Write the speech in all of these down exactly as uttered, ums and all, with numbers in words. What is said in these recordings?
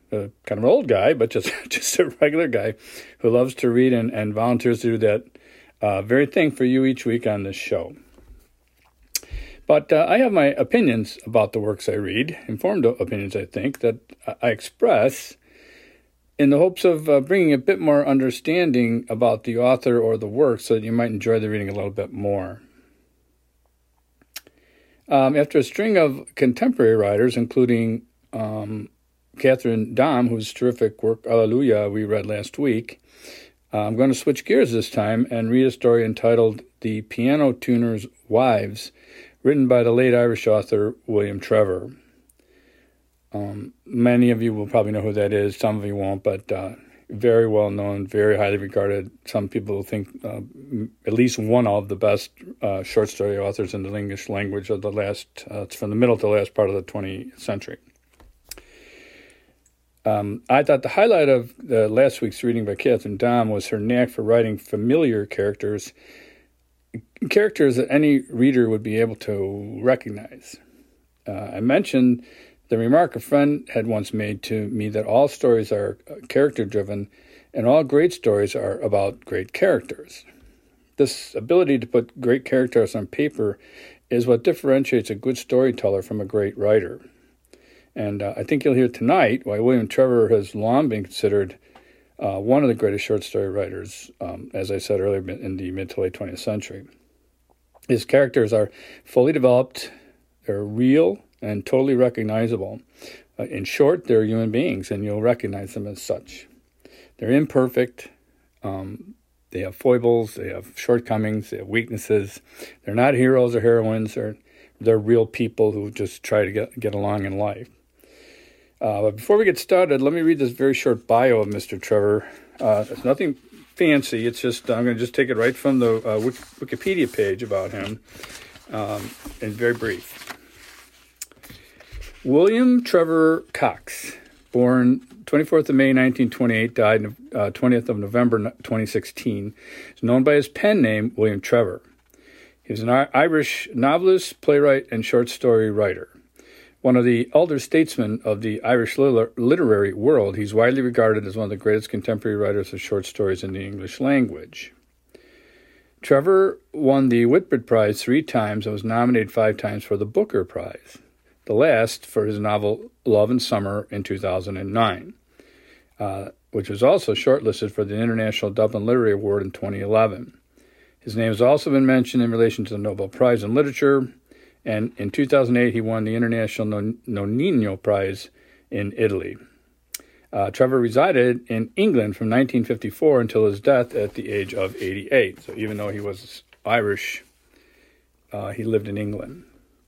uh, kind of an old guy, but just, just a regular guy who loves to read and, and volunteers to do that uh, very thing for you each week on this show. But uh, I have my opinions about the works I read, informed opinions, I think, that I express in the hopes of uh, bringing a bit more understanding about the author or the work so that you might enjoy the reading a little bit more. Um, after a string of contemporary writers, including um, Catherine Dom, whose terrific work, Alleluia, we read last week, uh, I'm going to switch gears this time and read a story entitled The Piano Tuner's Wives, written by the late Irish author William Trevor. Um, many of you will probably know who that is. Some of you won't, but uh, very well known, very highly regarded. Some people think uh, at least one of the best uh, short story authors in the English language of the last, uh, it's from the middle to the last part of the twentieth century. Um, I thought the highlight of the last week's reading by Catherine Dom was her knack for writing familiar characters, characters that any reader would be able to recognize. Uh, I mentioned the remark a friend had once made to me that all stories are character-driven and all great stories are about great characters. This ability to put great characters on paper is what differentiates a good storyteller from a great writer. And uh, I think you'll hear tonight why William Trevor has long been considered uh, one of the greatest short story writers, um, as I said earlier, in the mid to late twentieth century. His characters are fully developed, they're real, and totally recognizable. Uh, in short, they're human beings, and you'll recognize them as such. They're imperfect. Um, they have foibles. They have shortcomings. They have weaknesses. They're not heroes or heroines. They're, they're real people who just try to get, get along in life. Uh, but before we get started, let me read this very short bio of Mister Trevor. Uh, it's nothing fancy. It's just, I'm going to just take it right from the uh, Wikipedia page about him, um, and very brief. William Trevor Cox, born twenty-fourth of May nineteen twenty-eight, died uh, twentieth of November twenty sixteen, is known by his pen name, William Trevor. He was an Irish novelist, playwright, and short story writer. One of the elder statesmen of the Irish literary world, he's widely regarded as one of the greatest contemporary writers of short stories in the English language. Trevor won the Whitbread Prize three times and was nominated five times for the Booker Prize, the last for his novel Love in Summer in two thousand nine, uh, which was also shortlisted for the International Dublin Literary Award in twenty eleven. His name has also been mentioned in relation to the Nobel Prize in Literature, and in two thousand eight he won the International Nonino Prize in Italy. Uh, Trevor resided in England from nineteen fifty-four until his death at the age of eighty-eight. So even though he was Irish, uh, he lived in England.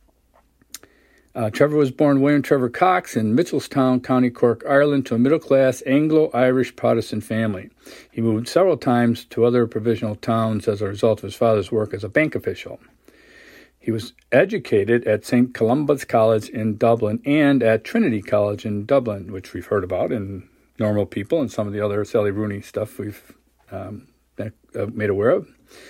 Uh, Trevor was born William Trevor Cox in Mitchelstown, County Cork, Ireland, to a middle-class Anglo-Irish Protestant family. He moved several times to other provincial towns as a result of his father's work as a bank official. He was educated at Saint Columba's College in Dublin and at Trinity College in Dublin, which we've heard about in Normal People and some of the other Sally Rooney stuff we've um, made aware of,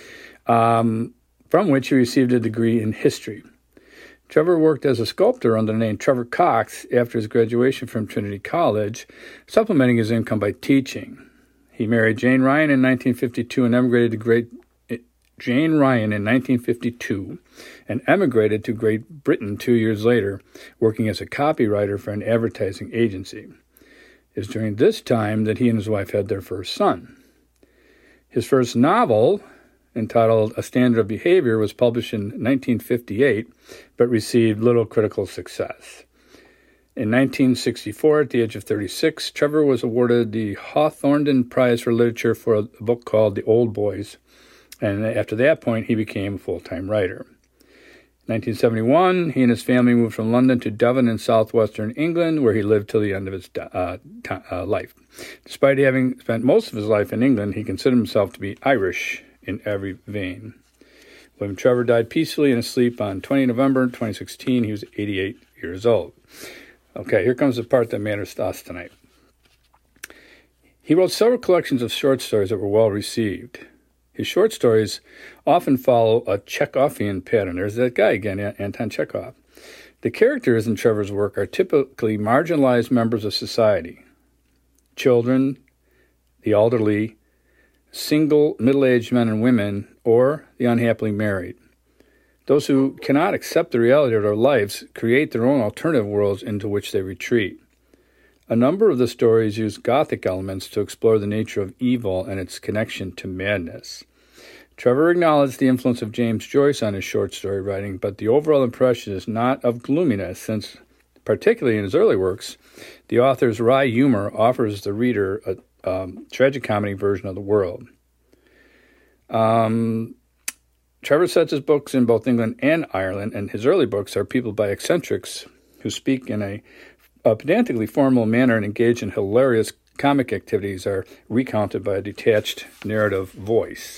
um, from which he received a degree in history. Trevor worked as a sculptor under the name Trevor Cox after his graduation from Trinity College, supplementing his income by teaching. He married Jane Ryan in nineteen fifty-two and emigrated to Great Jane Ryan in nineteen fifty-two and emigrated to Great Britain two years later, working as a copywriter for an advertising agency. It was during this time that he and his wife had their first son. His first novel, entitled A Standard of Behavior, was published in nineteen fifty-eight, but received little critical success. In nineteen sixty-four, at the age of thirty-six, Trevor was awarded the Hawthornden Prize for Literature for a book called The Old Boys, and after that point, he became a full-time writer. In nineteen seventy-one, he and his family moved from London to Devon in southwestern England, where he lived till the end of his uh, t- uh, life. Despite having spent most of his life in England, he considered himself to be Irish in every vein. William Trevor died peacefully in his sleep on the twentieth of November twenty sixteen. He was eighty-eight years old. Okay, here comes the part that matters to us tonight. He wrote several collections of short stories that were well received. His short stories often follow a Chekhovian pattern. There's that guy again, Anton Chekhov. The characters in Trevor's work are typically marginalized members of society. children, the elderly, single middle-aged men and women, or the unhappily married. Those who cannot accept the reality of their lives create their own alternative worlds into which they retreat. A number of the stories use Gothic elements to explore the nature of evil and its connection to madness. Trevor acknowledged the influence of James Joyce on his short story writing, but the overall impression is not of gloominess, since, particularly in his early works, the author's wry humor offers the reader a um, tragicomedy version of the world. Um, Trevor sets his books in both England and Ireland, and his early books are peopled by eccentrics who speak in a, a pedantically formal manner and engage in hilarious comic activities are recounted by a detached narrative voice.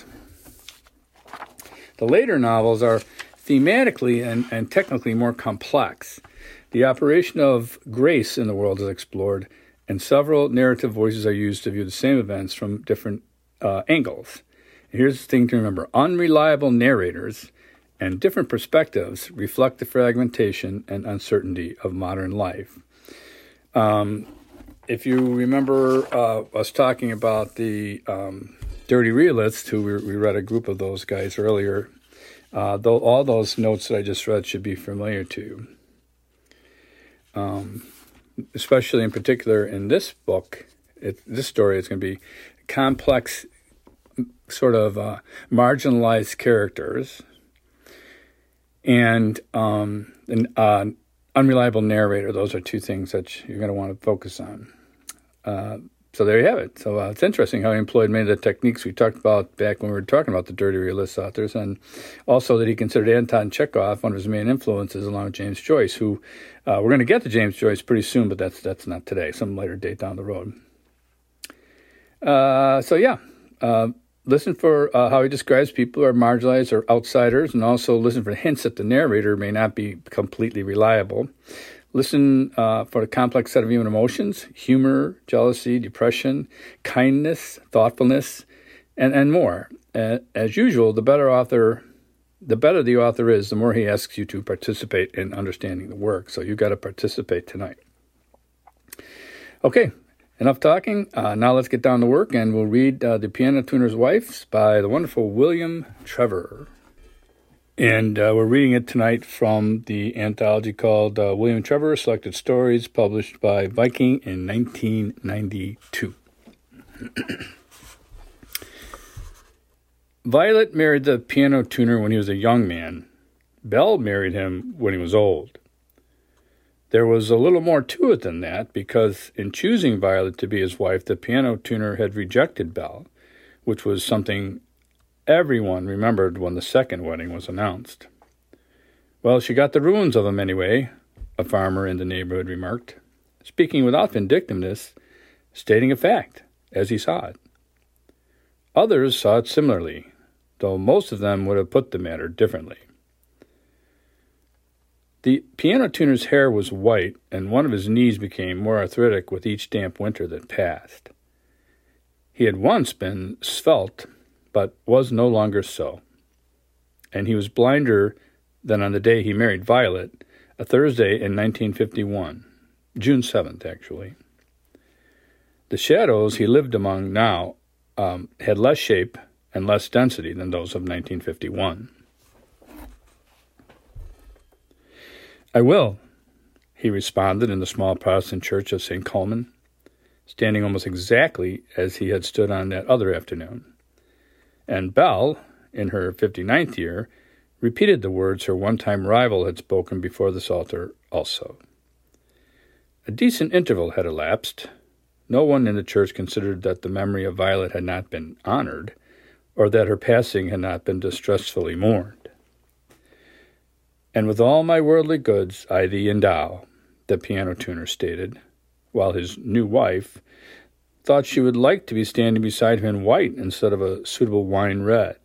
The later novels are thematically and, and technically more complex. The operation of grace in the world is explored, and several narrative voices are used to view the same events from different uh, angles. And here's the thing to remember. Unreliable narrators and different perspectives reflect the fragmentation and uncertainty of modern life. Um, if you remember uh, us talking about the um, Dirty Realists, who we, we read a group of those guys earlier, uh, though all those notes that I just read should be familiar to you. Um, especially in particular in this book, it, this story is going to be complex, sort of uh, marginalized characters and um, an uh, unreliable narrator. Those are two things that you're going to want to focus on. Uh, so there you have it. So uh, it's interesting how he employed many of the techniques we talked about back when we were talking about the Dirty Realist authors, and also that he considered Anton Chekhov one of his main influences, along with James Joyce, who uh, we're going to get to James Joyce pretty soon, but that's that's not today, some later date down the road. Uh, so yeah, uh, listen for uh, how he describes people who are marginalized or outsiders, and also listen for hints that the narrator may not be completely reliable. Listen uh, for a complex set of human emotions: humor, jealousy, depression, kindness, thoughtfulness, and, and more. Uh, as usual, the better author, the better the author is, the more he asks you to participate in understanding the work. So you've got to participate tonight. Okay, enough talking. Uh, now let's get down to work, and we'll read uh, The Piano Tuner's Wife by the wonderful William Trevor. And uh, we're reading it tonight from the anthology called uh, William Trevor Selected Stories, published by Viking in nineteen ninety-two. Violet married the piano tuner when he was a young man. Bell married him when he was old. There was a little more to it than that, because in choosing Violet to be his wife, the piano tuner had rejected Bell, which was something everyone remembered when the second wedding was announced. Well, she got the ruins of him anyway, a farmer in the neighborhood remarked, speaking without vindictiveness, stating a fact, as he saw it. Others saw it similarly, though most of them would have put the matter differently. The piano tuner's hair was white, and one of his knees became more arthritic with each damp winter that passed. He had once been svelte, but was no longer so. And he was blinder than on the day he married Violet, a Thursday in nineteen fifty-one, June seventh, actually. The shadows he lived among now um, had less shape and less density than those of nineteen fifty-one. "I will," he responded in the small Protestant church of Saint Colman, standing almost exactly as he had stood on that other afternoon. And Belle, in her fifty-ninth year, repeated the words her one-time rival had spoken before this altar also. A decent interval had elapsed. No one in the church considered that the memory of Violet had not been honored, or that her passing had not been distressfully mourned. "And with all my worldly goods I thee endow," the piano tuner stated, while his new wife thought she would like to be standing beside him in white instead of a suitable wine red.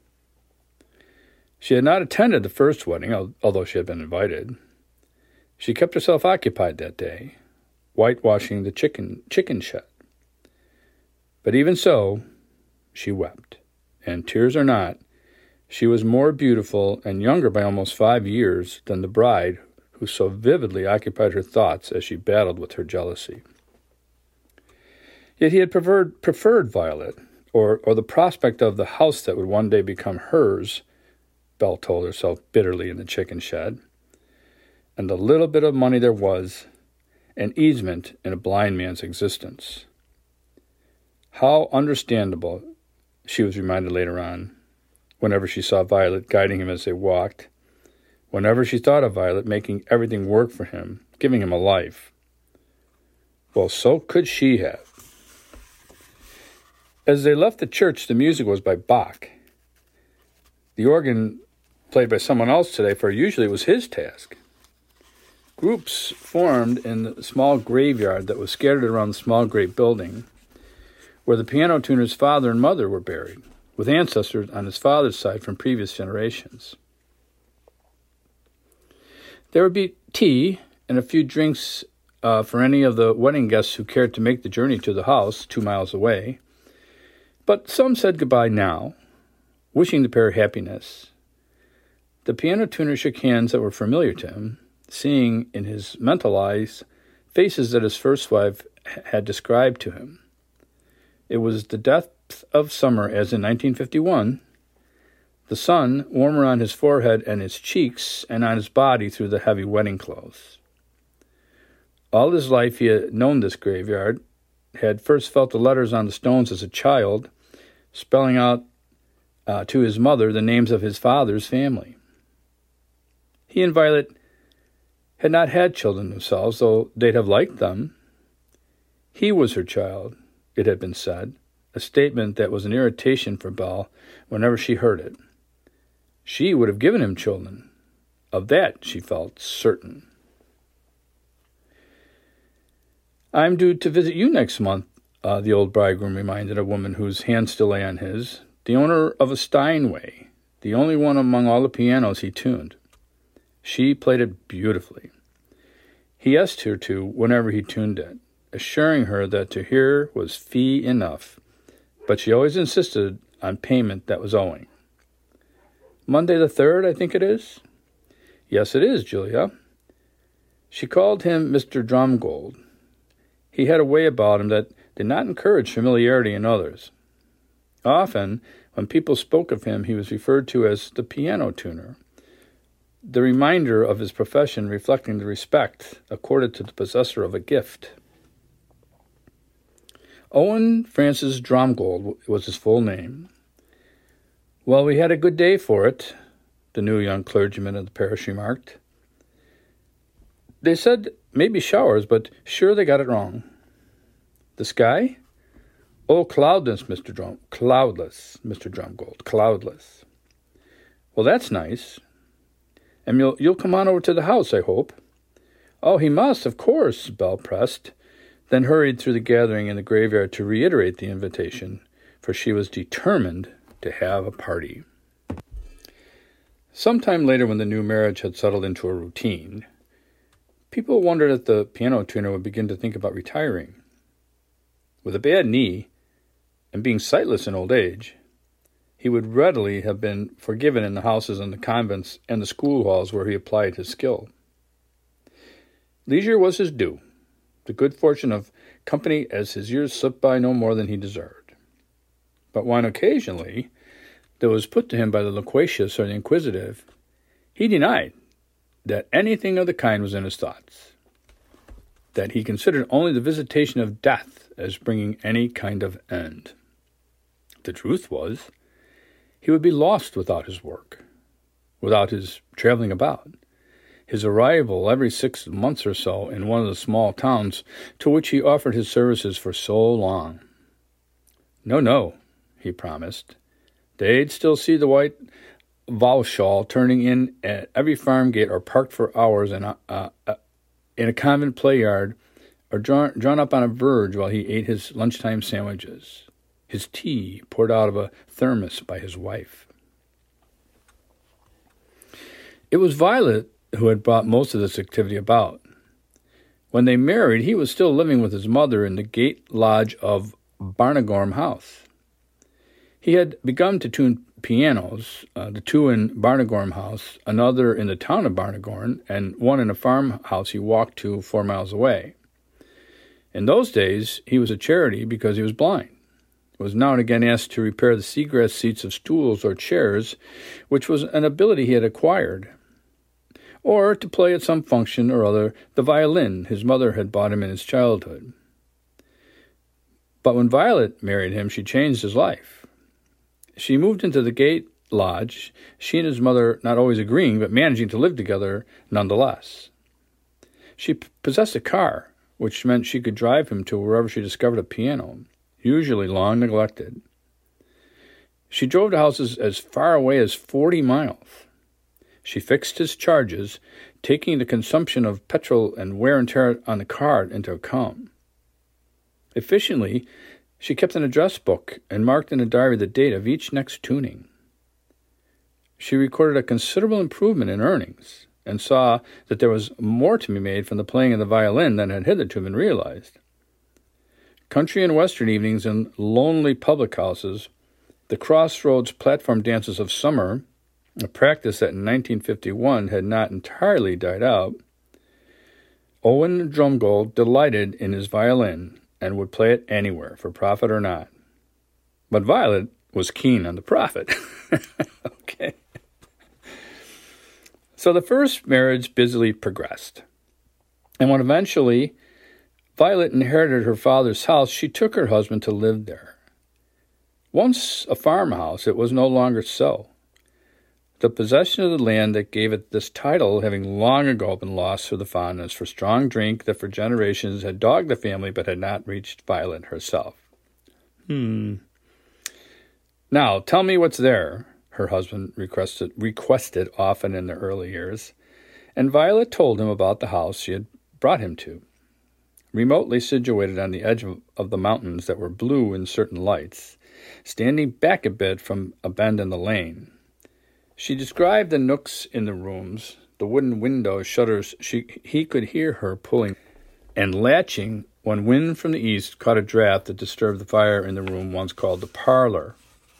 She had not attended the first wedding, although she had been invited. She kept herself occupied that day, whitewashing the chicken chicken shed. But even so, she wept, and tears or not, she was more beautiful and younger by almost five years than the bride who so vividly occupied her thoughts as she battled with her jealousy. Yet he had preferred, preferred Violet, or, or the prospect of the house that would one day become hers, Belle told herself bitterly in the chicken shed. And the little bit of money there was, an easement in a blind man's existence. How understandable, she was reminded later on, whenever she saw Violet guiding him as they walked, whenever she thought of Violet making everything work for him, giving him a life. Well, so could she have. As they left the church, the music was by Bach. The organ played by someone else today, for usually it was his task. Groups formed in the small graveyard that was scattered around the small great building, where the piano tuner's father and mother were buried, with ancestors on his father's side from previous generations. There would be tea and a few drinks uh, for any of the wedding guests who cared to make the journey to the house two miles away. But some said goodbye now, wishing the pair happiness. The piano tuner shook hands that were familiar to him, seeing in his mental eyes faces that his first wife had described to him. It was the depth of summer as in nineteen fifty-one, the sun warmer on his forehead and his cheeks and on his body through the heavy wedding clothes. All his life he had known this graveyard, had first felt the letters on the stones as a child, spelling out uh, to his mother the names of his father's family. He and Violet had not had children themselves, though they'd have liked them. He was her child, it had been said, a statement that was an irritation for Belle whenever she heard it. She would have given him children. Of that she felt certain. "I'm due to visit you next month," uh, the old bridegroom reminded a woman whose hand still lay on his, the owner of a Steinway, the only one among all the pianos he tuned. She played it beautifully. He asked her to whenever he tuned it, assuring her that to hear was fee enough, but she always insisted on payment that was owing. "Monday the third, I think it is?" "Yes, it is, Julia." She called him Mister Drumgold. He had a way about him that did not encourage familiarity in others. Often, when people spoke of him, he was referred to as the piano tuner, the reminder of his profession reflecting the respect accorded to the possessor of a gift. Owen Francis Drumgold was his full name. "Well, we had a good day for it," the new young clergyman of the parish remarked. "They said maybe showers, but sure they got it wrong." "The sky?" "Oh, cloudless, Mister Drum, cloudless, Mister Drumgold, cloudless." "Well, that's nice. And you'll, you'll come on over to the house, I hope." "Oh, he must, of course," Belle pressed, then hurried through the gathering in the graveyard to reiterate the invitation, for she was determined to have a party. Sometime later, when the new marriage had settled into a routine, people wondered if the piano tuner would begin to think about retiring. With a bad knee, and being sightless in old age, he would readily have been forgiven in the houses and the convents and the school halls where he applied his skill. Leisure was his due, the good fortune of company as his years slipped by no more than he deserved. But when occasionally that was put to him by the loquacious or the inquisitive, he denied that anything of the kind was in his thoughts, that he considered only the visitation of death as bringing any kind of end. The truth was, he would be lost without his work, without his traveling about, his arrival every six months or so in one of the small towns to which he offered his services for so long. No, no, he promised. They'd still see the white Vauxhall turning in at every farm gate or parked for hours in a, uh, uh, in a convent play yard or drawn, drawn up on a verge while he ate his lunchtime sandwiches, his tea poured out of a thermos by his wife. It was Violet who had brought most of this activity about. When they married, he was still living with his mother in the gate lodge of Barnagorm House. He had begun to tune pianos, uh, the two in Barnagorm House, another in the town of Barnagorm, and one in a farmhouse he walked to four miles away. In those days, he was a charity because he was blind. He was now and again asked to repair the seagrass seats of stools or chairs, which was an ability he had acquired, or to play at some function or other the violin his mother had bought him in his childhood. But when Violet married him, she changed his life. She moved into the Gate Lodge, she and his mother not always agreeing, but managing to live together nonetheless. She p- possessed a car, which meant she could drive him to wherever she discovered a piano, usually long neglected. She drove to houses as far away as forty miles. She fixed his charges, taking the consumption of petrol and wear and tear on the car into account. Efficiently, she kept an address book and marked in a diary the date of each next tuning. She recorded a considerable improvement in earnings and saw that there was more to be made from the playing of the violin than had hitherto been realized. Country and western evenings in lonely public houses, the crossroads platform dances of summer, a practice that in nineteen fifty-one had not entirely died out, Owen Drumgold delighted in his violin and would play it anywhere, for profit or not. But Violet was keen on the profit. Okay. So the first marriage busily progressed. And when eventually Violet inherited her father's house, she took her husband to live there. Once a farmhouse, it was no longer so. The possession of the land that gave it this title having long ago been lost through the fondness for strong drink that for generations had dogged the family but had not reached Violet herself. Hmm. Now, tell me what's there, her husband requested, requested often in the early years, and Violet told him about the house she had brought him to. Remotely situated on the edge of, of the mountains that were blue in certain lights, standing back a bit from a bend in the lane. She described the nooks in the rooms, the wooden window shutters she, he could hear her pulling and latching when wind from the east caught a draft that disturbed the fire in the room once called the parlor.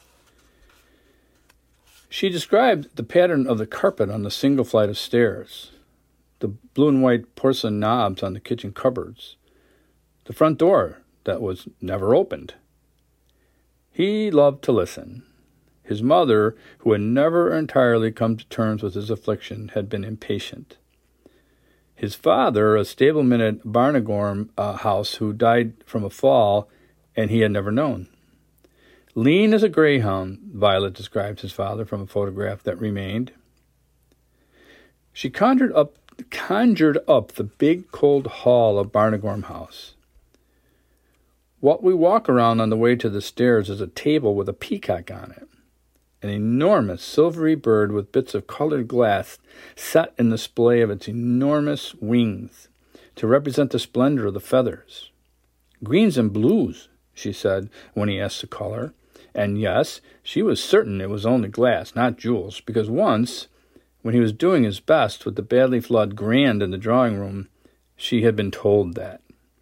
She described the pattern of the carpet on the single flight of stairs, the blue and white porcelain knobs on the kitchen cupboards, the front door that was never opened. He loved to listen. His mother, who had never entirely come to terms with his affliction, had been impatient. His father, a stableman at Barnagorm uh, House, who died from a fall, and he had never known. Lean as a greyhound, Violet described his father from a photograph that remained. She conjured up, conjured up the big, cold hall of Barnagorm House. What we walk around on the way to the stairs is a table with a peacock on it. An enormous silvery bird with bits of colored glass set in the splay of its enormous wings to represent the splendor of the feathers. Greens and blues, she said when he asked the color. And yes, she was certain it was only glass, not jewels, because once, when he was doing his best with the badly flawed grand in the drawing room, she had been told that.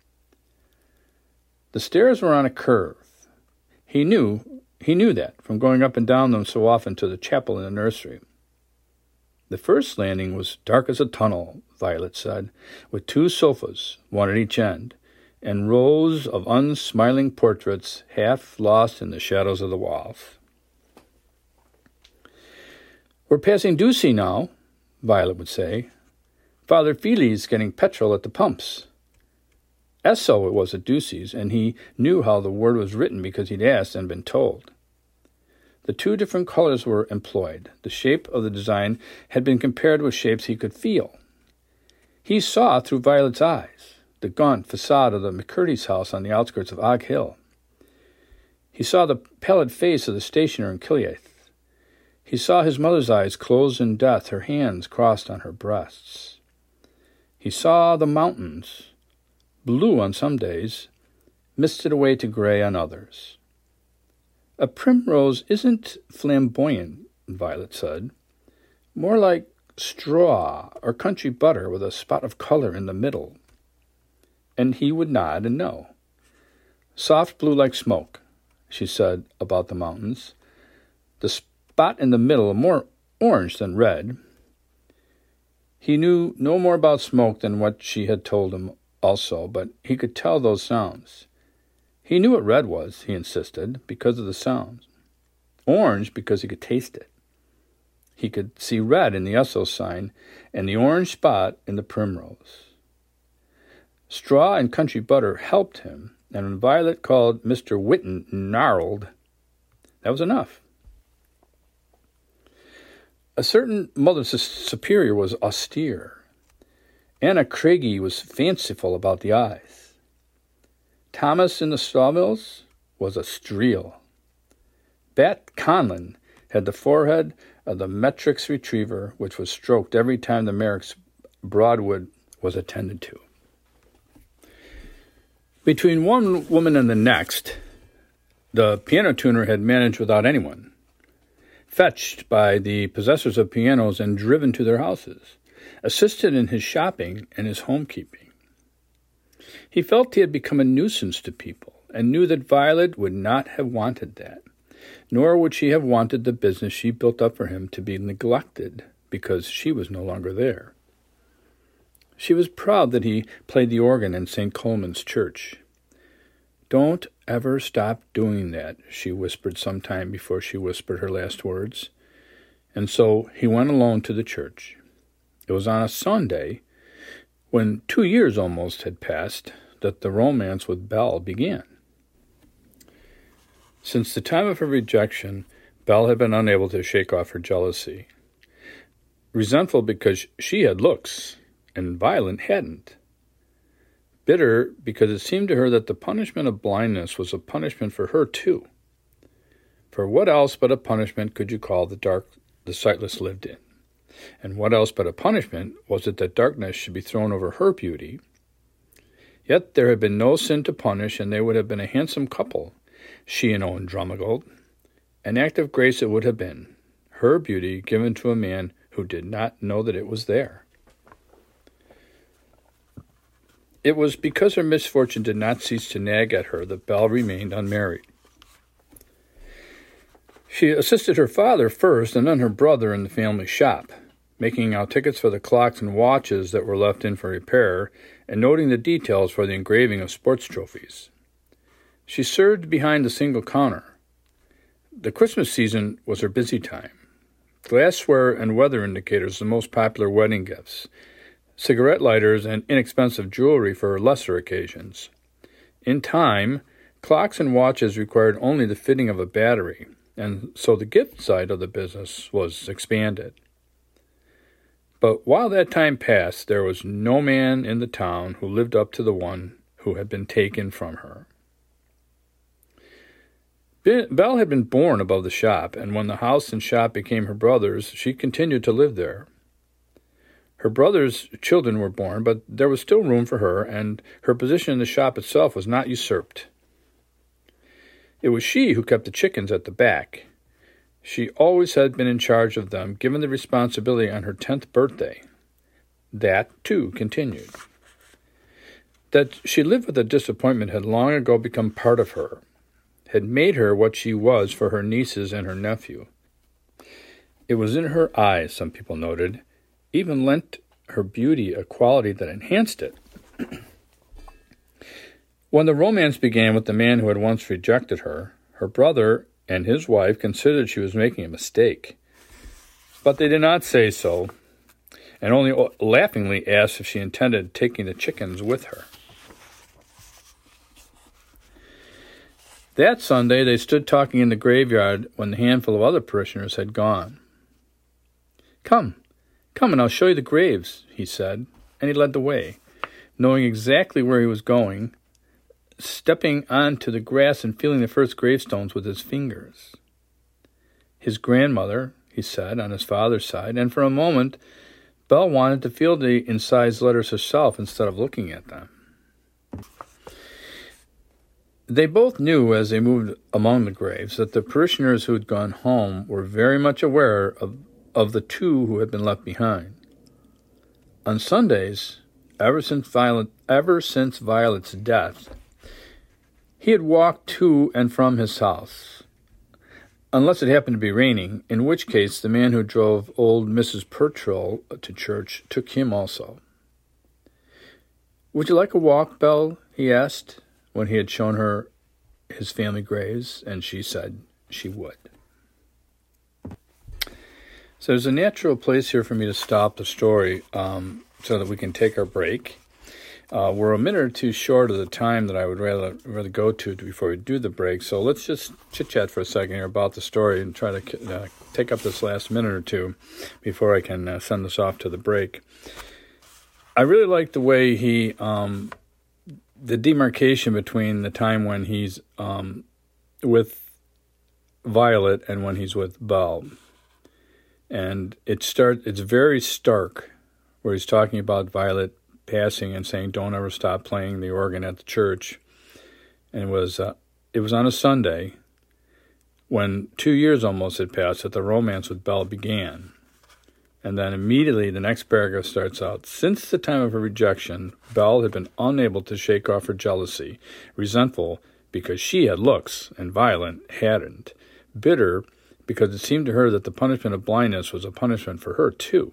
The stairs were on a curve. He knew He knew that from going up and down them so often to the chapel in the nursery. The first landing was dark as a tunnel, Violet said, with two sofas, one at each end, and rows of unsmiling portraits half lost in the shadows of the walls. We're passing Ducie now, Violet would say. Father Feely's getting petrol at the pumps. Esso it was at Ducie's, and he knew how the word was written because he'd asked and been told. The two different colors were employed. The shape of the design had been compared with shapes he could feel. He saw through Violet's eyes the gaunt facade of the McCurdy's house on the outskirts of Og Hill. He saw the pallid face of the stationer in Killiath. He saw his mother's eyes closed in death, her hands crossed on her breasts. He saw the mountains, blue on some days, misted away to gray on others. A primrose isn't flamboyant, Violet said. More like straw or country butter with a spot of color in the middle. And he would nod and know. Soft blue like smoke, she said about the mountains. The spot in the middle more orange than red. He knew no more about smoke than what she had told him also, but he could tell those sounds. He knew what red was, he insisted, because of the sounds. Orange, because he could taste it. He could see red in the Esso sign and the orange spot in the primrose. Straw and country butter helped him, and when Violet called Mister Whitten gnarled, that was enough. A certain Mother Superior was austere. Anna Craigie was fanciful about the eyes. Thomas in the Sawmills was a streel. Bat Conlon had the forehead of the Metrix retriever, which was stroked every time the Merrick's Broadwood was attended to. Between one woman and the next, the piano tuner had managed without anyone, fetched by the possessors of pianos and driven to their houses, assisted in his shopping and his homekeeping. He felt he had become a nuisance to people, and knew that Violet would not have wanted that, nor would she have wanted the business she built up for him to be neglected because she was no longer there. She was proud that he played the organ in Saint Coleman's Church. "Don't ever stop doing that," she whispered some time before she whispered her last words. And so he went alone to the church. It was on a Sunday, when two years almost had passed, that the romance with Belle began. Since the time of her rejection, Belle had been unable to shake off her jealousy. Resentful because she had looks, and Violet hadn't. Bitter because it seemed to her that the punishment of blindness was a punishment for her too. For what else but a punishment could you call the dark the sightless lived in? And what else but a punishment was it that darkness should be thrown over her beauty? Yet there had been no sin to punish, and they would have been a handsome couple, she and Owen Drumigold. An act of grace it would have been, her beauty given to a man who did not know that it was there. It was because her misfortune did not cease to nag at her that Belle remained unmarried. She assisted her father first and then her brother in the family shop, making out tickets for the clocks and watches that were left in for repair and noting the details for the engraving of sports trophies. She served behind the single counter. The Christmas season was her busy time. Glassware and weather indicators the most popular wedding gifts, cigarette lighters and inexpensive jewelry for lesser occasions. In time, clocks and watches required only the fitting of a battery, and so the gift side of the business was expanded. But while that time passed, there was no man in the town who lived up to the one who had been taken from her. Belle had been born above the shop, and when the house and shop became her brother's, she continued to live there. Her brother's children were born, but there was still room for her, and her position in the shop itself was not usurped. It was she who kept the chickens at the back. She always had been in charge of them, given the responsibility on her tenth birthday. That, too, continued. That she lived with a disappointment had long ago become part of her, had made her what she was for her nieces and her nephew. It was in her eyes, some people noted, even lent her beauty a quality that enhanced it. When the romance began with the man who had once rejected her, her brother and his wife considered she was making a mistake. But they did not say so, and only laughingly asked if she intended taking the chickens with her. That Sunday they stood talking in the graveyard when the handful of other parishioners had gone. "Come, come and I'll show you the graves," he said, and he led the way, knowing exactly where he was going, stepping onto the grass and feeling the first gravestones with his fingers. His grandmother, he said, on his father's side, and for a moment Belle wanted to feel the incised letters herself instead of looking at them. They both knew as they moved among the graves that the parishioners who had gone home were very much aware of, of the two who had been left behind. On Sundays, ever since Violet, ever since Violet's death, he had walked to and from his house, unless it happened to be raining, in which case the man who drove old Missus Purtrell to church took him also. "Would you like a walk, Belle?" he asked when he had shown her his family graves, and she said she would. So there's a natural place here for me to stop the story um, so that we can take our break. Uh, we're a minute or two short of the time that I would rather rather go to before we do the break. So let's just chit-chat for a second here about the story and try to uh, take up this last minute or two before I can uh, send this off to the break. I really like the way he, um, the demarcation between the time when he's um, with Violet and when he's with Belle. And it start, it's very stark where he's talking about Violet passing and saying, "Don't ever stop playing the organ at the church." And it was uh, it was on a Sunday when two years almost had passed that the romance with Belle began. And then immediately the next paragraph starts out, "Since the time of her rejection, Belle had been unable to shake off her jealousy, resentful because she had looks and Violet hadn't, bitter because it seemed to her that the punishment of blindness was a punishment for her too."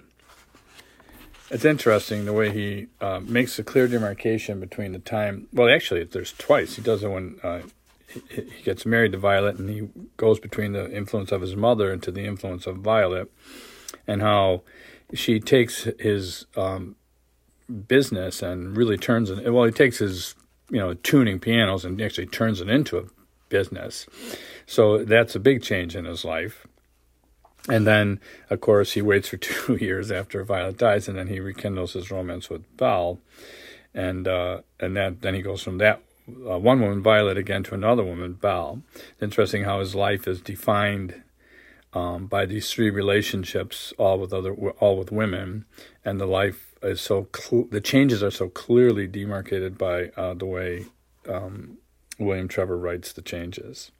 It's interesting the way he uh, makes a clear demarcation between the time, well, actually, there's twice. He does it when uh, he, he gets married to Violet, and he goes between the influence of his mother into the influence of Violet, and how she takes his um, business and really turns it, well, he takes his, you know, tuning pianos and actually turns it into a business. So that's a big change in his life. And then, of course, he waits for two years after Violet dies, and then he rekindles his romance with Belle. And uh, and that, then he goes from that uh, one woman, Violet, again to another woman, Belle. It's interesting how his life is defined um, by these three relationships, all with other, all with women, and the life is so cl- the changes are so clearly demarcated by uh, the way um, William Trevor writes the changes.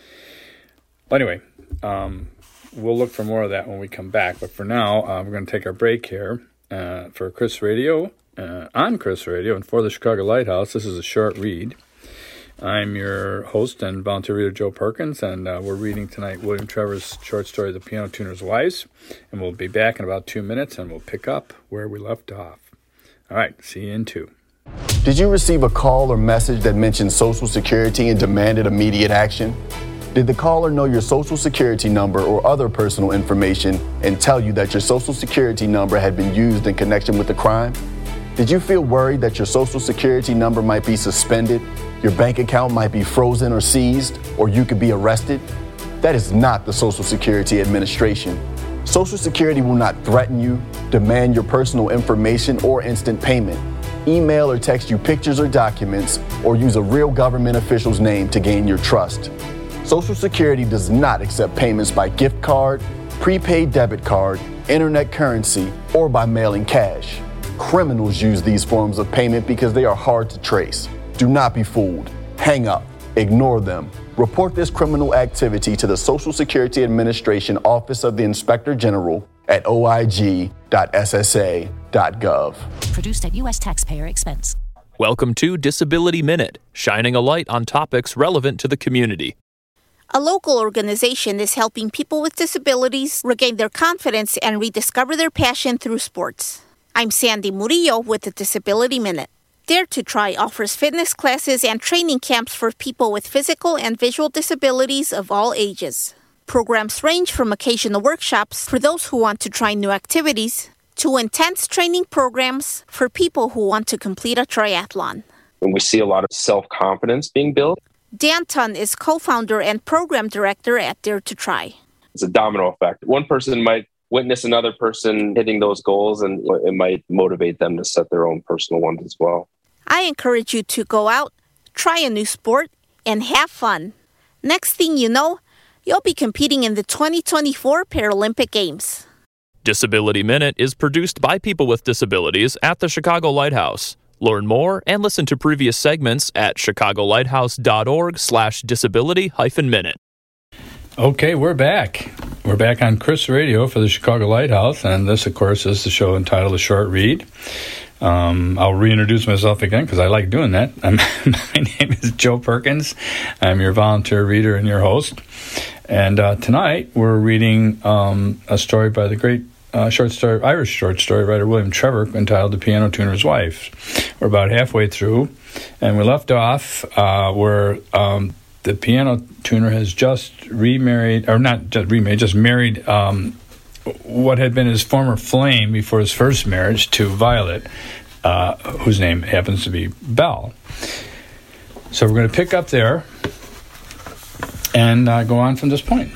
But anyway. Um, We'll look for more of that when we come back. But for now, uh, we're going to take our break here uh, for Chris Radio, uh, on Chris Radio, and for the Chicago Lighthouse. This is a short read. I'm your host and volunteer reader, Joe Perkins, and uh, we're reading tonight William Trevor's short story, The Piano Tuner's Wives. And we'll be back in about two minutes, and we'll pick up where we left off. All right, see you in two. Did you receive a call or message that mentioned Social Security and demanded immediate action? Did the caller know your Social Security number or other personal information and tell you that your Social Security number had been used in connection with the crime? Did you feel worried that your Social Security number might be suspended, your bank account might be frozen or seized, or you could be arrested? That is not the Social Security Administration. Social Security will not threaten you, demand your personal information, or instant payment, email or text you pictures or documents, or use a real government official's name to gain your trust. Social Security does not accept payments by gift card, prepaid debit card, internet currency, or by mailing cash. Criminals use these forms of payment because they are hard to trace. Do not be fooled. Hang up. Ignore them. Report this criminal activity to the Social Security Administration Office of the Inspector General at o i g dot s s a dot gov. Produced at U S taxpayer expense. Welcome to Disability Minute, shining a light on topics relevant to the community. A local organization is helping people with disabilities regain their confidence and rediscover their passion through sports. I'm Sandy Murillo with the Disability Minute. Dare to Try offers fitness classes and training camps for people with physical and visual disabilities of all ages. Programs range from occasional workshops for those who want to try new activities to intense training programs for people who want to complete a triathlon. And we see a lot of self-confidence being built. Dan Tunn is co-founder and program director at Dare to Try. It's a domino effect. One person might witness another person hitting those goals, and it might motivate them to set their own personal ones as well. I encourage you to go out, try a new sport, and have fun. Next thing you know, you'll be competing in the twenty twenty-four Paralympic Games. Disability Minute is produced by people with disabilities at the Chicago Lighthouse. Learn more and listen to previous segments at chicagolighthouse.org slash disability hyphen minute. Okay, we're back. We're back on Chris Radio for the Chicago Lighthouse, and this, of course, is the show entitled A Short Read. Um, I'll reintroduce myself again because I like doing that. I'm, my name is Joe Perkins. I'm your volunteer reader and your host. And uh, tonight we're reading um, a story by the great uh, short story, Irish short story writer William Trevor entitled "The Piano Tuner's Wife." We're about halfway through, and we left off uh, where um, the piano tuner has just remarried, or not just remarried, just married um, what had been his former flame before his first marriage to Violet, uh, whose name happens to be Belle. So we're going to pick up there and uh, go on from this point.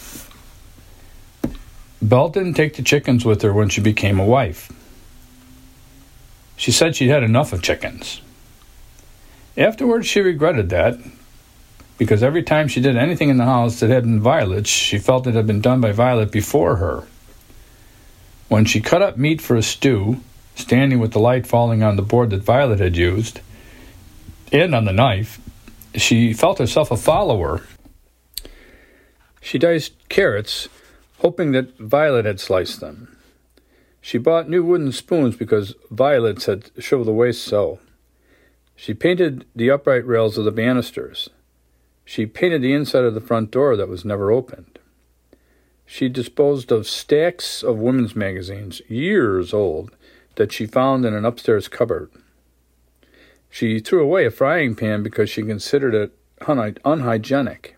Belle didn't take the chickens with her when she became a wife. She said she'd had enough of chickens. Afterwards, she regretted that, because every time she did anything in the house that had been Violet's, she felt it had been done by Violet before her. When she cut up meat for a stew, standing with the light falling on the board that Violet had used, and on the knife, she felt herself a follower. She diced carrots, hoping that Violet had sliced them. She bought new wooden spoons because Violet had show the way so. She painted the upright rails of the banisters. She painted the inside of the front door that was never opened. She disposed of stacks of women's magazines, years old, that she found in an upstairs cupboard. She threw away a frying pan because she considered it un- unhygienic.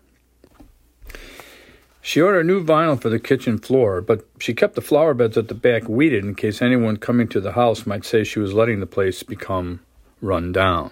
She ordered new vinyl for the kitchen floor, but she kept the flower beds at the back weeded in case anyone coming to the house might say she was letting the place become run down.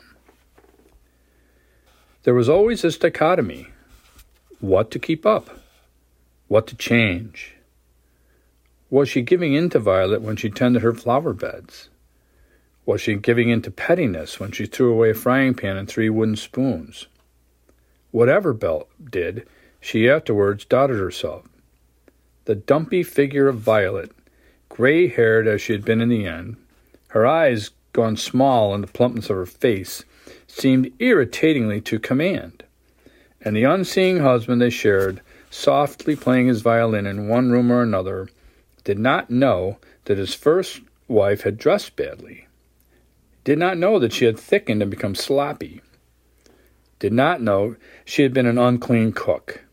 There was always this dichotomy: what to keep up, what to change. Was she giving in to Violet when she tended her flower beds? Was she giving in to pettiness when she threw away a frying pan and three wooden spoons? Whatever Belle did, she afterwards doubted herself. The dumpy figure of Violet, gray-haired as she had been in the end, her eyes gone small in the plumpness of her face, seemed irritatingly to command. And the unseeing husband they shared, softly playing his violin in one room or another, did not know that his first wife had dressed badly, did not know that she had thickened and become sloppy, did not know she had been an unclean cook.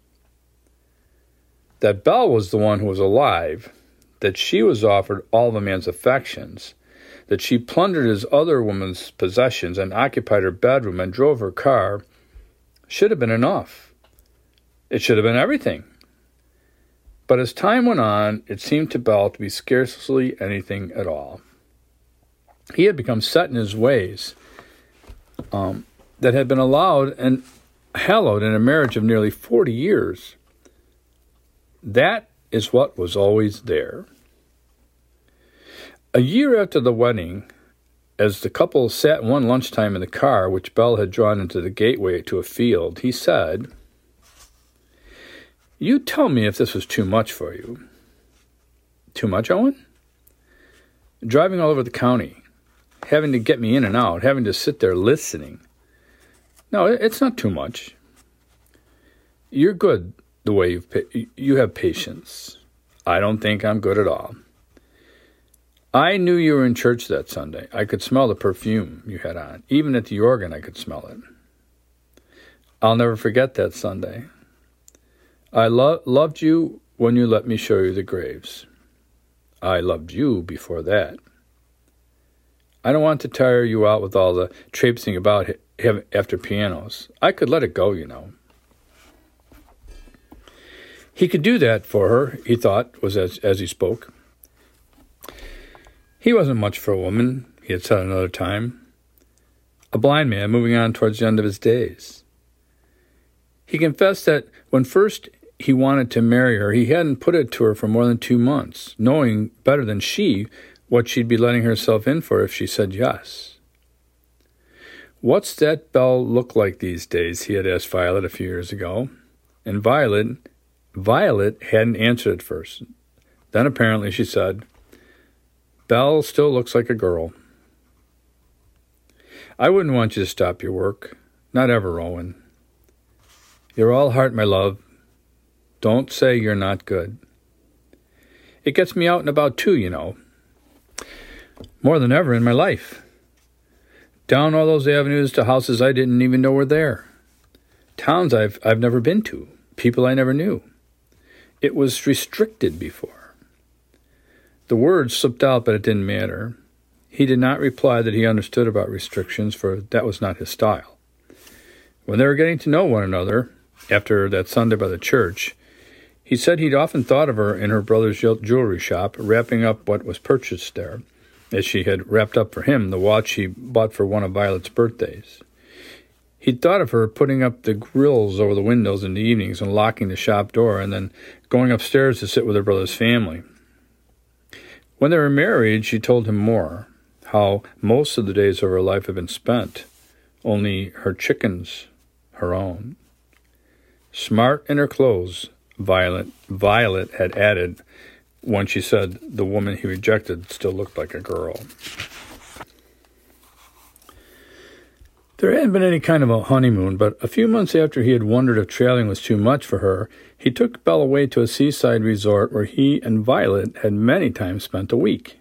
That Belle was the one who was alive, that she was offered all of a man's affections, that she plundered his other woman's possessions and occupied her bedroom and drove her car, should have been enough. It should have been everything. But as time went on, it seemed to Belle to be scarcely anything at all. He had become set in his ways um, that had been allowed and hallowed in a marriage of nearly forty years. That is what was always there. A year after the wedding, as the couple sat one lunchtime in the car, which Belle had drawn into the gateway to a field, he said, "You tell me if this was too much for you." "Too much, Owen?" "Driving all over the county, having to get me in and out, having to sit there listening." "No, it's not too much. You're good the way you've pa- you have patience. I don't think I'm good at all. I knew you were in church that Sunday. I could smell the perfume you had on. Even at the organ, I could smell it. I'll never forget that Sunday. I lo- loved you when you let me show you the graves. I loved you before that. I don't want to tire you out with all the traipsing about him after pianos. I could let it go, you know." He could do that for her, he thought, was as, as he spoke. He wasn't much for a woman, he had said another time. A blind man moving on towards the end of his days. He confessed that when first he wanted to marry her, he hadn't put it to her for more than two months, knowing better than she what she'd be letting herself in for if she said yes. "What's that Belle look like these days?" he had asked Violet a few years ago. And Violet, Violet hadn't answered at first. Then apparently she said, "Belle still looks like a girl." "I wouldn't want you to stop your work. Not ever, Owen. You're all heart, my love. Don't say you're not good. It gets me out and about too, you know. More than ever in my life. Down all those avenues to houses I didn't even know were there. Towns I've I've never been to. People I never knew. It was restricted before. The words slipped out, but it didn't matter. He did not reply that he understood about restrictions, for that was not his style. When they were getting to know one another, after that Sunday by the church, he said he'd often thought of her in her brother's jewelry shop, wrapping up what was purchased there, as she had wrapped up for him the watch he bought for one of Violet's birthdays. He'd thought of her putting up the grills over the windows in the evenings and locking the shop door, and then going upstairs to sit with her brother's family. When they were married, she told him more, how most of the days of her life had been spent, only her chickens, her own. Smart in her clothes, Violet, Violet had added when she said the woman he rejected still looked like a girl. There hadn't been any kind of a honeymoon, but a few months after he had wondered if traveling was too much for her, he took Belle away to a seaside resort where he and Violet had many times spent a week.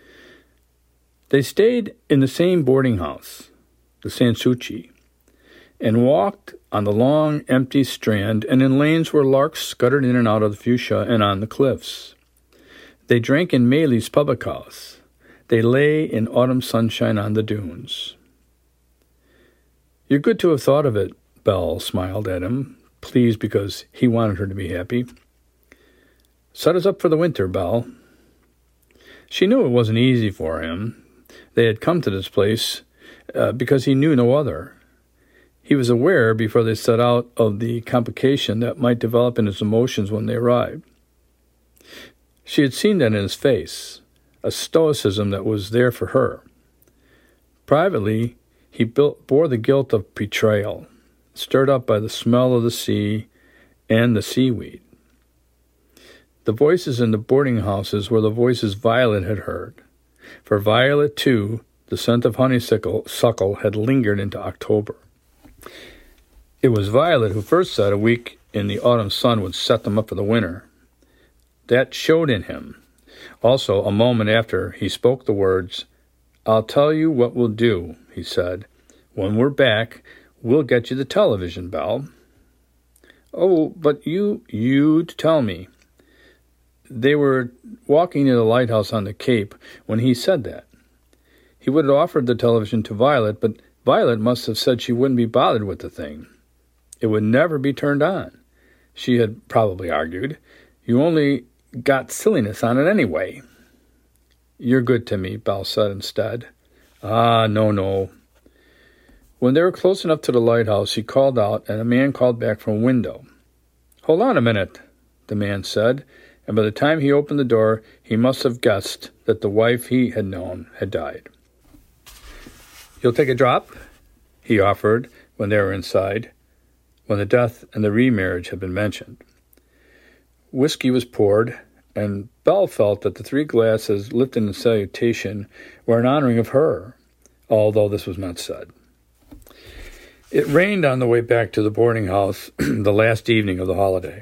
They stayed in the same boarding house, the Sanssouci, and walked on the long, empty strand and in lanes where larks scuttered in and out of the fuchsia and on the cliffs. They drank in Maylie's public house. They lay in autumn sunshine on the dunes. "You're good to have thought of it," Belle smiled at him, pleased because he wanted her to be happy. "Set us up for the winter, Belle." She knew it wasn't easy for him. They had come to this place uh, because he knew no other. He was aware before they set out of the complication that might develop in his emotions when they arrived. She had seen that in his face, a stoicism that was there for her. Privately, he built, bore the guilt of betrayal, stirred up by the smell of the sea and the seaweed. The voices in the boarding houses were the voices Violet had heard. For Violet, too, the scent of honeysuckle suckle had lingered into October. It was Violet who first said a week in the autumn sun would set them up for the winter. That showed in him. Also, a moment after, he spoke the words, "I'll tell you what we'll do," he said. "When we're back, we'll get you the television, Belle." "Oh, but you, you'd tell me." They were walking near the lighthouse on the Cape when he said that. He would have offered the television to Violet, but Violet must have said she wouldn't be bothered with the thing. It would never be turned on. She had probably argued. "You only got silliness on it anyway." "You're good to me," Belle said instead. "Ah, no, no." When they were close enough to the lighthouse, he called out, and a man called back from a window. "Hold on a minute," the man said, and by the time he opened the door, he must have guessed that the wife he had known had died. "You'll take a drop?" he offered when they were inside, when the death and the remarriage had been mentioned. Whiskey was poured, and Belle felt that the three glasses lifted in salutation were an honoring of her, although this was not said. It rained on the way back to the boarding house the last evening of the holiday.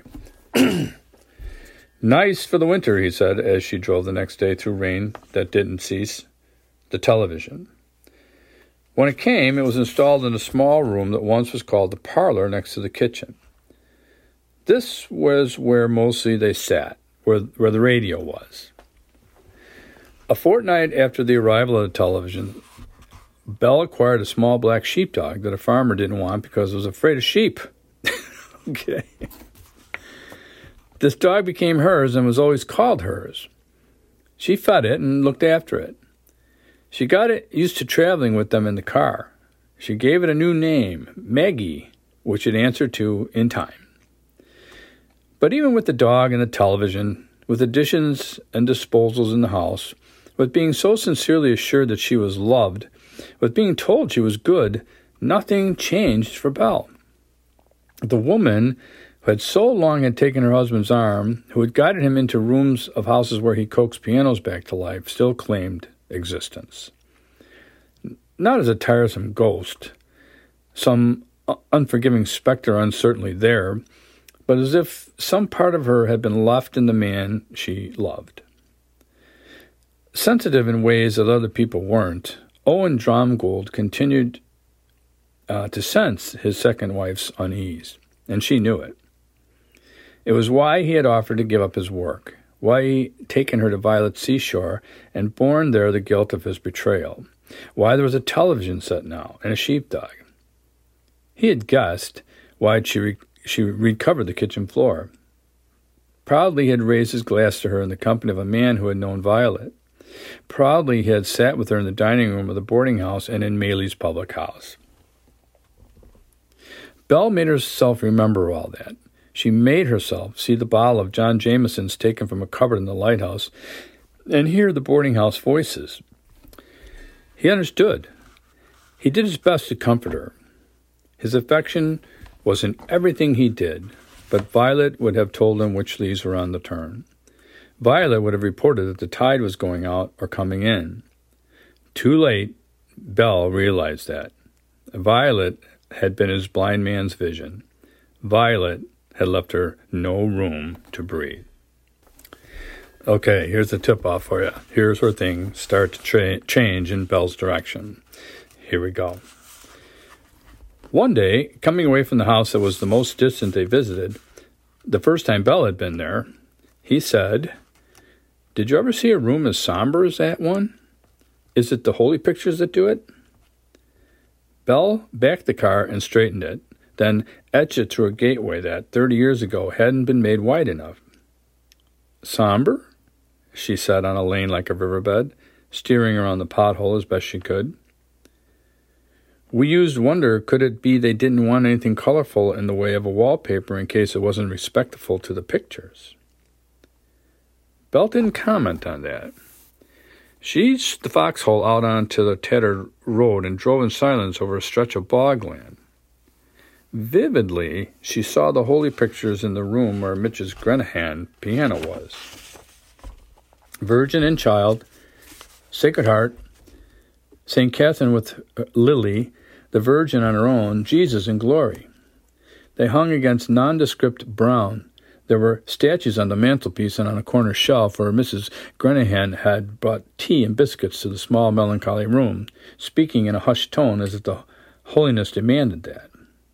"Nice for the winter," he said as she drove the next day through rain that didn't cease. The television. When it came, it was installed in a small room that once was called the parlor next to the kitchen. This was where mostly they sat, where, where the radio was. A fortnight after the arrival of the television, Belle acquired a small black sheepdog that a farmer didn't want because it was afraid of sheep. Okay. This dog became hers and was always called hers. She fed it and looked after it. She got it used to traveling with them in the car. She gave it a new name, Maggie, which it answered to in time. But even with the dog and the television, with additions and disposals in the house, with being so sincerely assured that she was loved, with being told she was good, nothing changed for Belle. The woman who had so long had taken her husband's arm, who had guided him into rooms of houses where he coaxed pianos back to life, still claimed existence. Not as a tiresome ghost, some unforgiving specter uncertainly there, but as if some part of her had been left in the man she loved. Sensitive in ways that other people weren't, Owen Dromgold continued uh, to sense his second wife's unease, and she knew it. It was why he had offered to give up his work, why he'd taken her to Violet's seashore and borne there the guilt of his betrayal, why there was a television set now and a sheepdog. He had guessed why she re- she recovered the kitchen floor. Proudly he had raised his glass to her in the company of a man who had known Violet. Proudly he had sat with her in the dining room of the boarding house and in Maley's public house. Belle made herself remember all that. She made herself see the bottle of John Jameson's taken from a cupboard in the lighthouse and hear the boarding house voices. He understood. He did his best to comfort her. His affection was in everything he did, but Violet would have told him which leaves were on the turn. Violet would have reported that the tide was going out or coming in. Too late, Belle realized that. Violet had been his blind man's vision. Violet had left her no room to breathe. Okay, here's the tip-off for you. Here's where things start to tra- change in Belle's direction. Here we go. One day, coming away from the house that was the most distant they visited, the first time Belle had been there, he said, "Did you ever see a room as somber as that one? Is it the holy pictures that do it?" Belle backed the car and straightened it, then etched it through a gateway that, thirty years ago, hadn't been made wide enough. "Somber?" she said on a lane like a riverbed, steering around the pothole as best she could. We used wonder, could it be they didn't want anything colorful in the way of a wallpaper in case it wasn't respectful to the pictures. Belle didn't comment on that. She eased the foxhole out onto the tattered road and drove in silence over a stretch of bogland. Vividly, she saw the holy pictures in the room where Mitch's Grenahan piano was. Virgin and Child, Sacred Heart, Saint Catherine with Lily, the Virgin on her own, Jesus in glory. They hung against nondescript brown. There were statues on the mantelpiece and on a corner shelf where Missus Grenahan had brought tea and biscuits to the small, melancholy room, speaking in a hushed tone as if the holiness demanded that.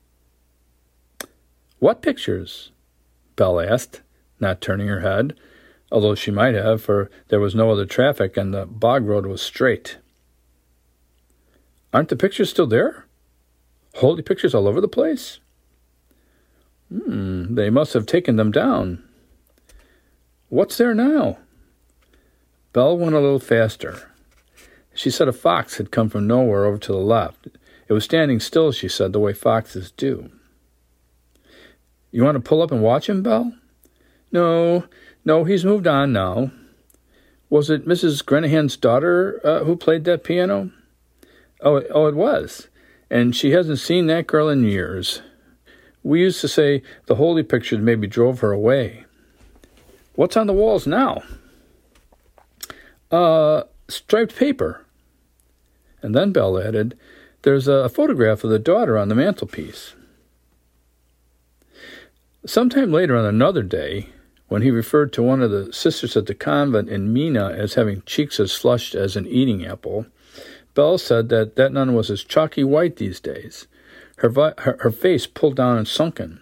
"What pictures?" Belle asked, not turning her head, although she might have, for there was no other traffic and the bog road was straight. "Aren't the pictures still there? Holy pictures all over the place?" Hmm, they must have taken them down. "What's there now?" Belle went a little faster. She said a fox had come from nowhere over to the left. It was standing still, she said, the way foxes do. "You want to pull up and watch him, Belle?" No, no, he's moved on now." "Was it Missus Grenahan's daughter uh, who played that piano?" Oh, oh, it was. And she hasn't seen that girl in years. We used to say the holy pictures maybe drove her away. "What's on the walls now?" Uh, striped paper." And then Belle added, "There's a photograph of the daughter on the mantelpiece." Sometime later on another day, when he referred to one of the sisters at the convent in Mina as having cheeks as flushed as an eating apple, Belle said that that nun was as chalky white these days, her, vi- her, her face pulled down and sunken.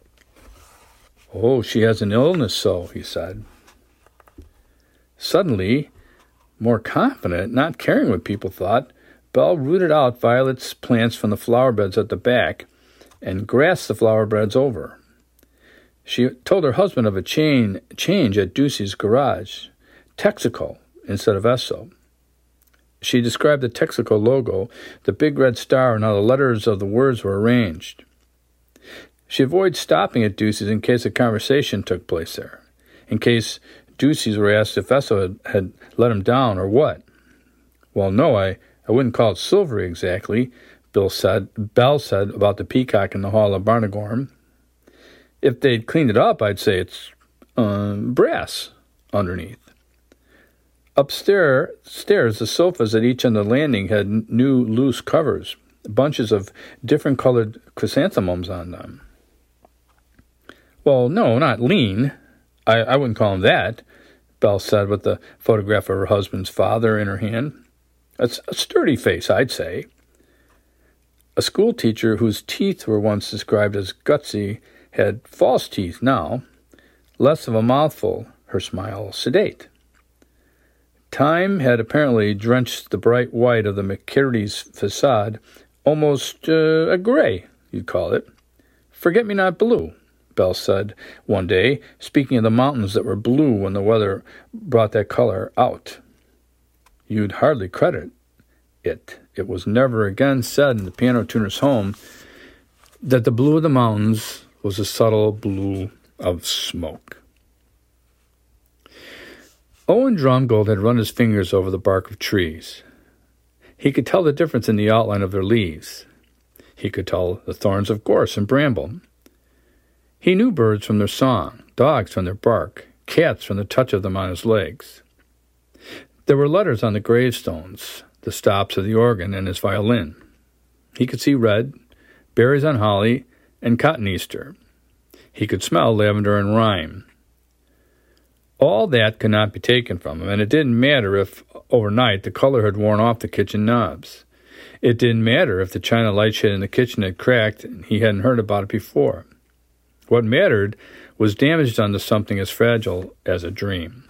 "Oh, she has an illness, so," he said. Suddenly, more confident, not caring what people thought, Belle rooted out Violet's plants from the flower beds at the back and grassed the flower beds over. She told her husband of a chain, change at Ducey's garage, Texaco instead of Esso. She described the Texaco logo, the big red star, and how the letters of the words were arranged. She avoided stopping at Ducey's in case a conversation took place there, in case Ducey's were asked if Esso had, had let him down or what. "Well, no, I, I wouldn't call it silvery exactly," Bill said. Belle said about the peacock in the hall of Barnagorm. "If they'd cleaned it up, I'd say it's um, brass underneath." Upstairs, stairs, the sofas at each end of the landing had new loose covers, bunches of different colored chrysanthemums on them. "Well, no, not lean. I, I wouldn't call him that," Belle said with the photograph of her husband's father in her hand. "It's a sturdy face, I'd say." A school teacher whose teeth were once described as gutsy had false teeth now, less of a mouthful, her smile sedate. Time had apparently drenched the bright white of the McCurdy's facade, almost uh, a gray, you'd call it. "Forget-me-not blue," Belle said one day, speaking of the mountains that were blue when the weather brought that color out. You'd hardly credit it. It was never again said in the piano tuner's home that the blue of the mountains was a subtle blue of smoke. Owen Drumgold had run his fingers over the bark of trees. He could tell the difference in the outline of their leaves. He could tell the thorns of gorse and bramble. He knew birds from their song, dogs from their bark, cats from the touch of them on his legs. There were letters on the gravestones, the stops of the organ and his violin. He could see red, berries on holly, and cotton Easter. He could smell lavender and rime. All that could not be taken from him, and it didn't matter if, overnight, the color had worn off the kitchen knobs. It didn't matter if the china light shade in the kitchen had cracked and he hadn't heard about it before. What mattered was damage done to something as fragile as a dream.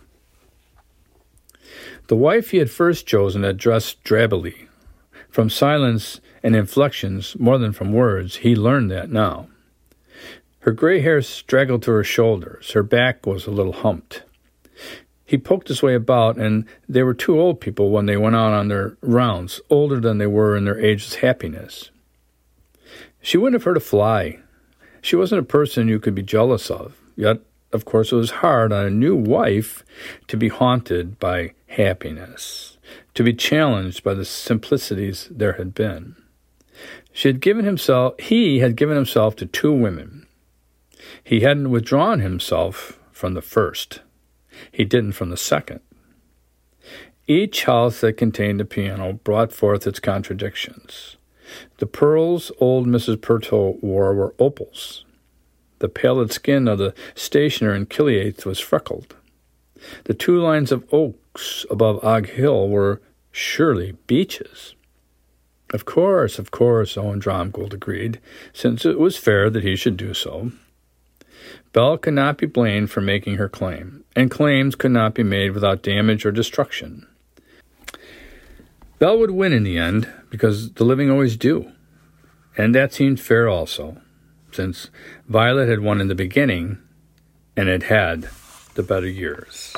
The wife he had first chosen had dressed drabbily. From silence and inflections, more than from words, he learned that now. Her gray hair straggled to her shoulders. Her back was a little humped. He poked his way about, and they were two old people when they went out on their rounds, older than they were in their age's happiness. She wouldn't have hurt a fly. She wasn't a person you could be jealous of, yet, of course, it was hard on a new wife to be haunted by happiness, to be challenged by the simplicities there had been. She had given himself, he had given himself to two women. He hadn't withdrawn himself from the first. He didn't from the second. Each house that contained a piano brought forth its contradictions. The pearls old Missus Purto wore were opals. The pallid skin of the stationer in Kiliath was freckled. The two lines of oaks above Og Hill were surely beeches. Of course, of course, Owen Drumgold agreed, since it was fair that he should do so. Belle could not be blamed for making her claim, and claims could not be made without damage or destruction. Belle would win in the end, because the living always do, and that seemed fair also, since Violet had won in the beginning and had had the better years.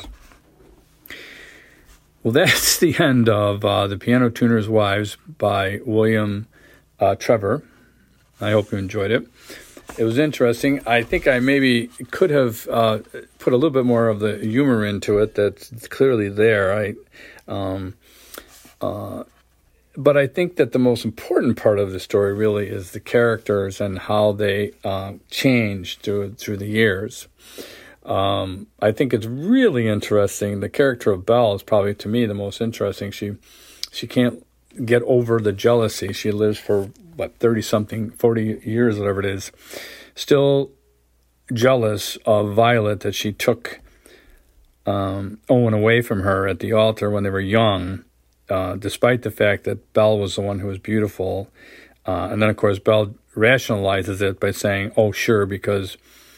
Well, that's the end of uh, The Piano Tuner's Wives by William uh, Trevor. I hope you enjoyed it. It was interesting. I think I maybe could have uh, put a little bit more of the humor into it that's clearly there. I, um, uh, but I think that the most important part of the story really is the characters and how they uh, changed through, through the years. Um, I think it's really interesting. The character of Belle is probably, to me, the most interesting. She she can't get over the jealousy. She lives for, what, thirty-something, forty years, whatever it is, still jealous of Violet that she took um, Owen away from her at the altar when they were young, uh, despite the fact that Belle was the one who was beautiful. Uh, and then, of course, Belle rationalizes it by saying, oh, sure, because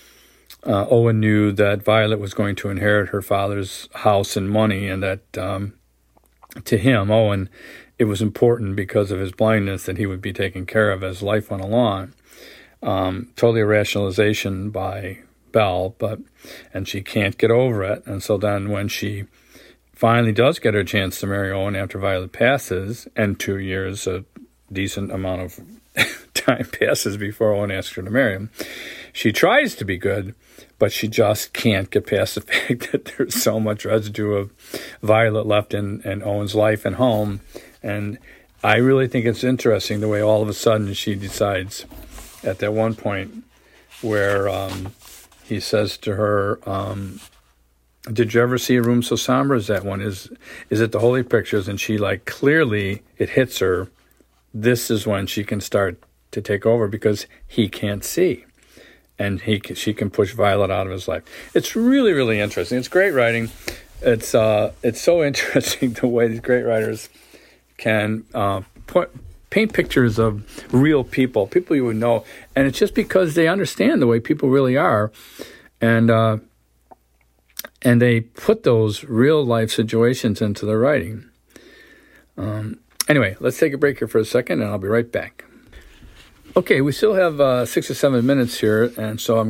Uh, Owen knew that Violet was going to inherit her father's house and money, and that um, to him, Owen, it was important because of his blindness that he would be taken care of as life went along. Um, totally a rationalization by Belle, but and she can't get over it. And so then when she finally does get her chance to marry Owen after Violet passes, and two years, a decent amount of time passes before Owen asks her to marry him, she tries to be good, but she just can't get past the fact that there's so much residue of Violet left in, in Owen's life and home. And I really think it's interesting the way all of a sudden she decides at that one point where um, he says to her, um, did you ever see a room so somber as that one? Is, is it the Holy Pictures? And she, like, clearly it hits her. This is when she can start to take over because he can't see. And he she can push Violet out of his life. It's really, really interesting. It's great writing. It's uh, it's so interesting the way these great writers can uh, put, paint pictures of real people, people you would know. And it's just because they understand the way people really are. And uh, and they put those real life situations into their writing. Um, anyway, let's take a break here for a second, and I'll be right back. Okay, we still have uh, six or seven minutes here, and so I'm